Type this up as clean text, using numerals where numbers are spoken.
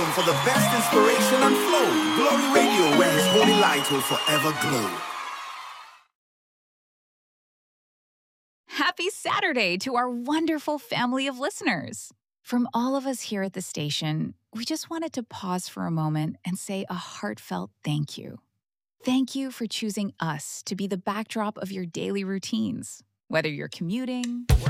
home for the best inspiration and flow. Glory Radio, where His holy light will forever glow. Happy Saturday to our wonderful family of listeners. From all of us here at the station, we just wanted to pause for a moment and say a heartfelt thank you. Thank you for choosing us to be the backdrop of your daily routines, whether you're commuting,